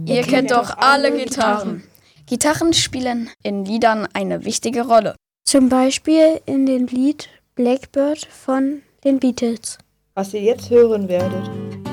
Ihr kennt doch alle Gitarren. Gitarren spielen in Liedern eine wichtige Rolle. Zum Beispiel in dem Lied Blackbird von den Beatles. Was ihr jetzt hören werdet,